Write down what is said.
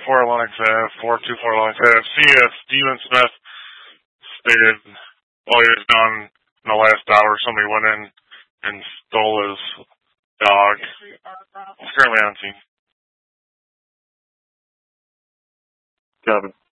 224 Lennox Ave, 424 Lennox Ave. See if Steven Smith stated while he was gone in the last hour, somebody went in and stole his dog. He's currently on scene. Copy.